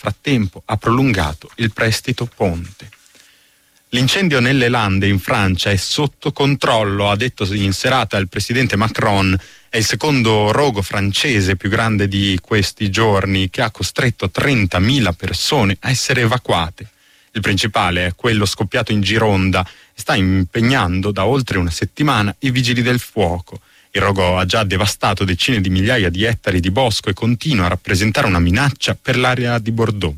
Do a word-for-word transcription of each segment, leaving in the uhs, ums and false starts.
frattempo ha prolungato il prestito ponte. L'incendio nelle Lande in Francia è sotto controllo, ha detto in serata il presidente Macron. È il secondo rogo francese più grande di questi giorni, che ha costretto trentamila persone a essere evacuate. Il principale è quello scoppiato in Gironda e sta impegnando da oltre una settimana i vigili del fuoco. Il rogo ha già devastato decine di migliaia di ettari di bosco e continua a rappresentare una minaccia per l'area di Bordeaux.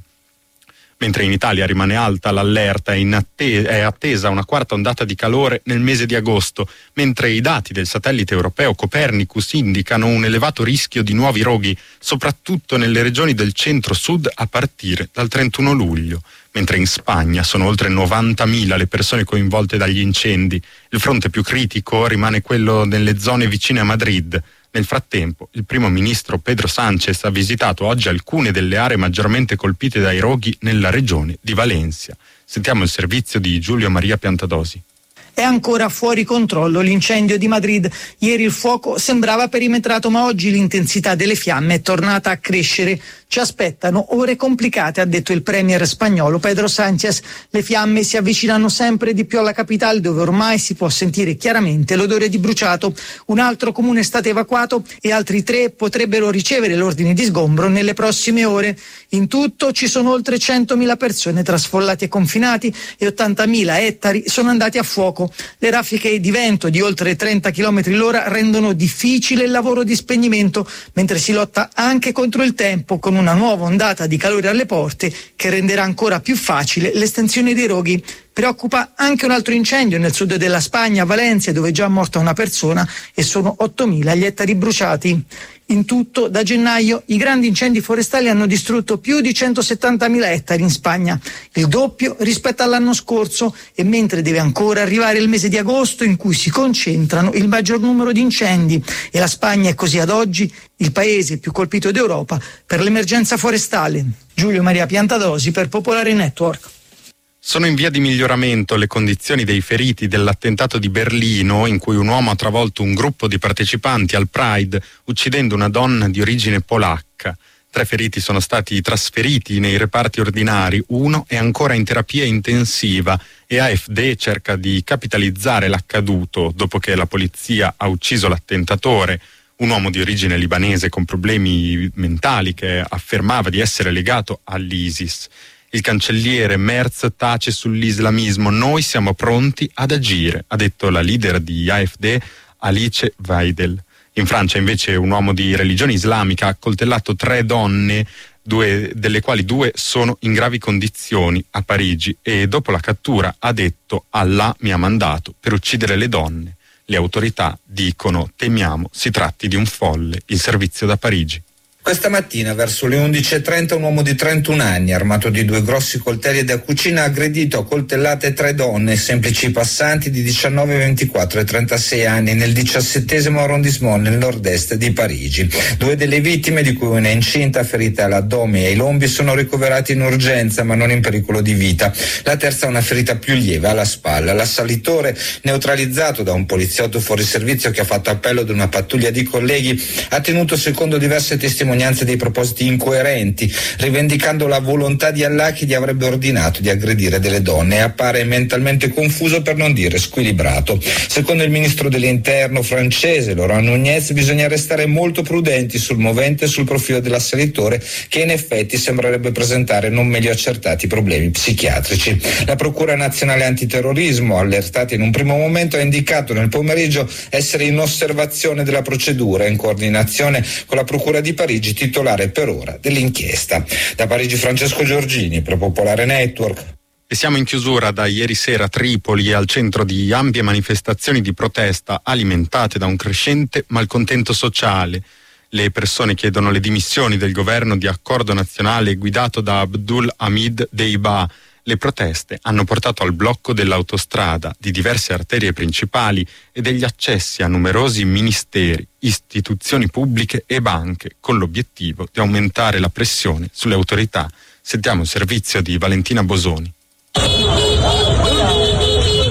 Mentre in Italia rimane alta l'allerta, è, atte- è attesa una quarta ondata di calore nel mese di agosto, mentre i dati del satellite europeo Copernicus indicano un elevato rischio di nuovi roghi, soprattutto nelle regioni del centro-sud a partire dal trentuno luglio. Mentre in Spagna sono oltre novantamila le persone coinvolte dagli incendi. Il fronte più critico rimane quello nelle zone vicine a Madrid. Nel frattempo, il primo ministro Pedro Sánchez ha visitato oggi alcune delle aree maggiormente colpite dai roghi nella regione di Valencia. Sentiamo il servizio di Giulio Maria Piantadosi. È ancora fuori controllo l'incendio di Madrid. Ieri il fuoco sembrava perimetrato, ma oggi l'intensità delle fiamme è tornata a crescere. Ci aspettano ore complicate, ha detto il premier spagnolo Pedro Sánchez. Le fiamme si avvicinano sempre di più alla capitale, dove ormai si può sentire chiaramente l'odore di bruciato. Un altro comune è stato evacuato e altri tre potrebbero ricevere l'ordine di sgombro nelle prossime ore. In tutto ci sono oltre centomila persone tra sfollati e confinati e ottantamila ettari sono andati a fuoco. Le raffiche di vento di oltre trenta chilometri l'ora rendono difficile il lavoro di spegnimento, mentre si lotta anche contro il tempo con una nuova ondata di calore alle porte che renderà ancora più facile l'estensione dei roghi. Preoccupa anche un altro incendio nel sud della Spagna, a Valencia, dove è già morta una persona e sono ottomila gli ettari bruciati. In tutto, da gennaio, i grandi incendi forestali hanno distrutto più di centosettantamila ettari in Spagna, il doppio rispetto all'anno scorso, e mentre deve ancora arrivare il mese di agosto in cui si concentrano il maggior numero di incendi, e la Spagna è così ad oggi il paese più colpito d'Europa per l'emergenza forestale. Giulio Maria Piantadosi per Popolare Network. Sono in via di miglioramento le condizioni dei feriti dell'attentato di Berlino, in cui un uomo ha travolto un gruppo di partecipanti al Pride, uccidendo una donna di origine polacca. Tre feriti sono stati trasferiti nei reparti ordinari, uno è ancora in terapia intensiva e A F D cerca di capitalizzare l'accaduto dopo che la polizia ha ucciso l'attentatore, un uomo di origine libanese con problemi mentali che affermava di essere legato all'ISIS. Il cancelliere Merz tace sull'islamismo. Noi siamo pronti ad agire, ha detto la leader di A F D, Alice Weidel. In Francia invece un uomo di religione islamica ha accoltellato tre donne, due delle quali due sono in gravi condizioni, a Parigi, e dopo la cattura ha detto: Allah mi ha mandato per uccidere le donne. Le autorità dicono: temiamo si tratti di un folle. Il servizio da Parigi. Questa mattina, verso le undici e trenta, un uomo di trentuno anni, armato di due grossi coltelli da cucina, ha aggredito a coltellate tre donne, semplici passanti di diciannove, ventiquattro e trentasei anni, nel diciassettesimo arrondissement nel nord-est di Parigi. Due delle vittime, di cui una incinta, ferita all'addome e ai lombi, sono ricoverati in urgenza, ma non in pericolo di vita. La terza ha una ferita più lieve alla spalla. L'assalitore, neutralizzato da un poliziotto fuori servizio che ha fatto appello ad una pattuglia di colleghi, ha tenuto secondo diverse testimonianze dei propositi incoerenti, rivendicando la volontà di Allah che gli avrebbe ordinato di aggredire delle donne, e appare mentalmente confuso, per non dire squilibrato. Secondo il ministro dell'interno francese Laurent Nunez, bisogna restare molto prudenti sul movente e sul profilo dell'assalitore, che in effetti sembrerebbe presentare non meglio accertati problemi psichiatrici. La Procura Nazionale Antiterrorismo, allertata in un primo momento, ha indicato nel pomeriggio essere in osservazione della procedura, in coordinazione con la Procura di Parigi, titolare per ora dell'inchiesta. Da Parigi Francesco Giorgini per Popolare Network. E siamo in chiusura da ieri sera a Tripoli, al centro di ampie manifestazioni di protesta alimentate da un crescente malcontento sociale. Le persone chiedono le dimissioni del governo di accordo nazionale guidato da Abdul Hamid Deiba. Le proteste hanno portato al blocco dell'autostrada, di diverse arterie principali e degli accessi a numerosi ministeri, istituzioni pubbliche e banche, con l'obiettivo di aumentare la pressione sulle autorità. Sentiamo il servizio di Valentina Bosoni. Un video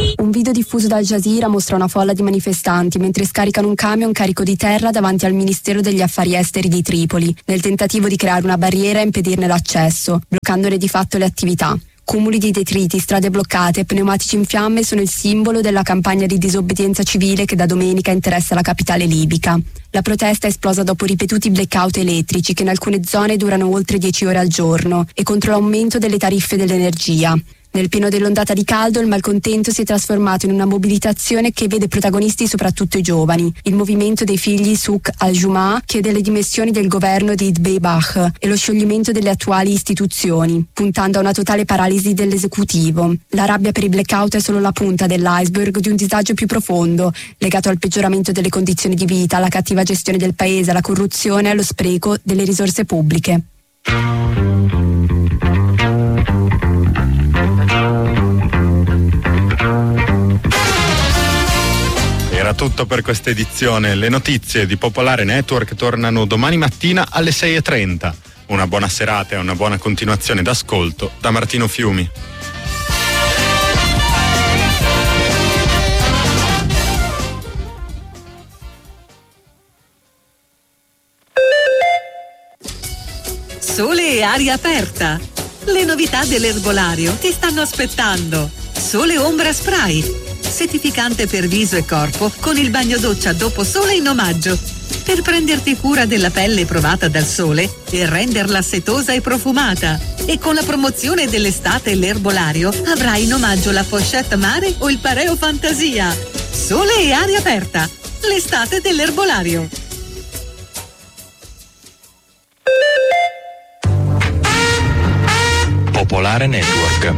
video diffuso da Al Jazeera mostra una folla di manifestanti mentre scaricano un camion carico di terra davanti al Ministero degli Affari Esteri di Tripoli, nel tentativo di creare una barriera e impedirne l'accesso, bloccandone di fatto le attività. Cumuli di detriti, strade bloccate e pneumatici in fiamme sono il simbolo della campagna di disobbedienza civile che da domenica interessa la capitale libica. La protesta è esplosa dopo ripetuti blackout elettrici che in alcune zone durano oltre dieci ore al giorno e contro l'aumento delle tariffe dell'energia. Nel pieno dell'ondata di caldo il malcontento si è trasformato in una mobilitazione che vede protagonisti soprattutto i giovani. Il movimento dei figli Souk al-Jumah chiede le dimissioni del governo di Dbeibah e lo scioglimento delle attuali istituzioni, puntando a una totale paralisi dell'esecutivo. La rabbia per i blackout è solo la punta dell'iceberg di un disagio più profondo, legato al peggioramento delle condizioni di vita, alla cattiva gestione del paese, alla corruzione e allo spreco delle risorse pubbliche. Era tutto per questa edizione. Le notizie di Popolare Network tornano domani mattina alle sei e trenta. Una buona serata e una buona continuazione d'ascolto da Martino Fiumi. Sole e aria aperta. Le novità dell'erbolario ti stanno aspettando. Sole Ombra Spray. Settificante per viso e corpo con il bagno doccia dopo sole in omaggio. Per prenderti cura della pelle provata dal sole e renderla setosa e profumata. E con la promozione dell'estate e l'erbolario avrai in omaggio la pochette mare o il pareo fantasia. Sole e aria aperta. L'estate dell'erbolario. Popolare Network.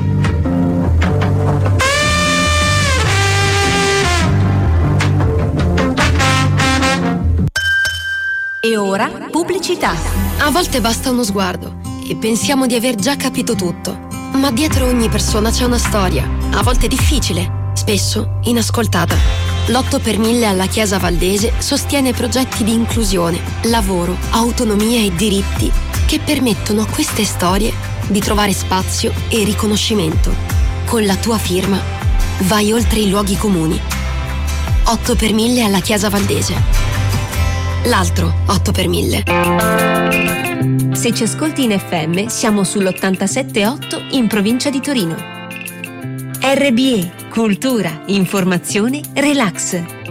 E ora pubblicità. A volte basta uno sguardo e pensiamo di aver già capito tutto, ma dietro ogni persona c'è una storia, a volte difficile, spesso inascoltata. L'otto per mille alla Chiesa Valdese sostiene progetti di inclusione, lavoro, autonomia e diritti che permettono a queste storie di trovare spazio e riconoscimento. Con la tua firma vai oltre i luoghi comuni. otto per mille alla Chiesa Valdese. L'altro otto per mille. Se ci ascolti in F M, siamo sull'ottantasette virgola otto in provincia di Torino. R B E, cultura, informazione, relax.